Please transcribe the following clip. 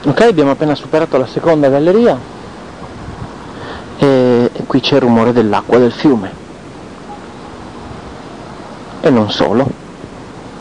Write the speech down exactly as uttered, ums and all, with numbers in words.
Ok, abbiamo appena superato la seconda galleria e, e qui c'è il rumore dell'acqua del fiume. E non solo.